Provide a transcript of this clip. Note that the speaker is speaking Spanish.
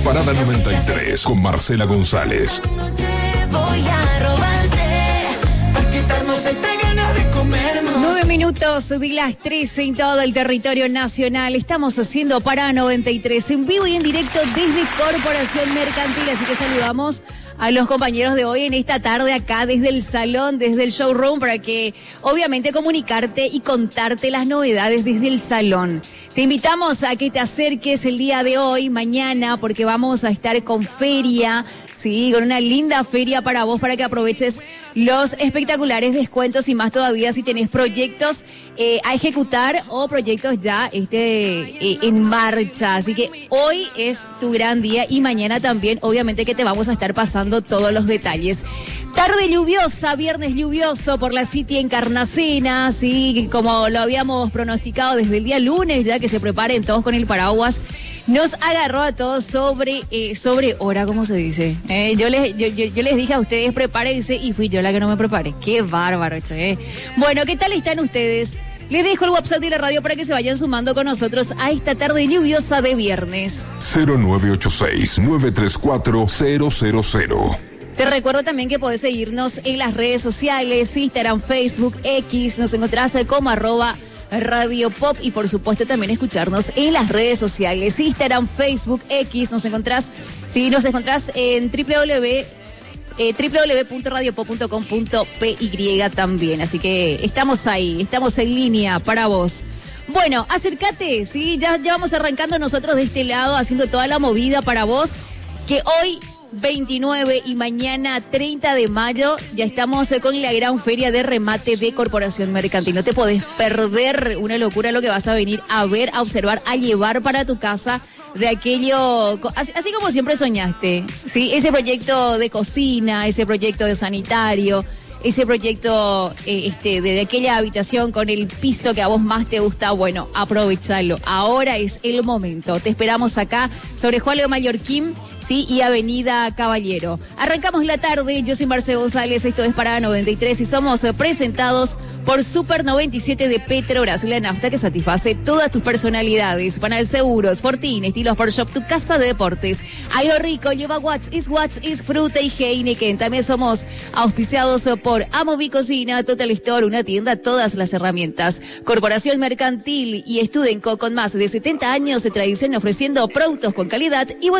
Parada 93 con Marcela González. Voy a robarte, para quitarnos esta gana de comernos. 9 minutos de las 13 en todo el territorio nacional. Estamos haciendo Parada 93 en vivo y en directo desde Corporación Mercantil. Así que saludamos a los compañeros de hoy en esta tarde acá desde el salón, desde el showroom, para que obviamente comunicarte y contarte las novedades desde el salón. Te invitamos a que te acerques el día de hoy, mañana, porque vamos a estar con feria. Sí, con una linda feria para vos, para que aproveches los espectaculares descuentos y más todavía si tenés proyectos a ejecutar o proyectos ya en marcha. Así que hoy es tu gran día y mañana también, obviamente que te vamos a estar pasando todos los detalles. Tarde lluviosa, viernes lluvioso por la City Encarnacena, sí, como lo habíamos pronosticado desde el día lunes, ya que se preparen todos con el paraguas. Nos agarró a todos sobre hora, ¿cómo se dice? Yo les dije a ustedes, prepárense, y fui yo la que no me preparé. Qué bárbaro, Bueno, ¿qué tal están ustedes? Les dejo el WhatsApp de la radio para que se vayan sumando con nosotros a esta tarde lluviosa de viernes. 0986-934-000. Te recuerdo también que podés seguirnos en las redes sociales, Instagram, Facebook, X, nos encontrás como @Radio Pop y por supuesto también escucharnos en las redes sociales, Instagram, Facebook, X, nos encontrás en www.radiopop.com.py también, así que estamos ahí, estamos en línea para vos. Bueno, acércate, sí, ya vamos arrancando nosotros de este lado, haciendo toda la movida para vos, que hoy 29 y mañana 30 de mayo ya estamos con la gran feria de remate de Corporación Mercantil. No te podés perder, una locura lo que vas a venir a ver, a observar, a llevar para tu casa de aquello, así como siempre soñaste, ¿sí? Ese proyecto de cocina, ese proyecto de sanitario, ese proyecto de aquella habitación con el piso que a vos más te gusta. Bueno, aprovechalo. Ahora es el momento. Te esperamos acá sobre Juan Leo Mallorquín, sí, y Avenida Caballero. Arrancamos la tarde. Yo soy Marcela González. Esto es Parada 93 y somos presentados por Super 97 de Petrobras, la nafta que satisface todas tus personalidades. Panal Seguros, Fortín, Estilo Sport Shop, tu casa de deportes. Algo rico, lleva Watts is fruta y Heineken. También somos auspiciados por Amovi Cocina, Total Store, una tienda, todas las herramientas. Corporación Mercantil y Studenco, con más de 70 años de tradición ofreciendo productos con calidad y buen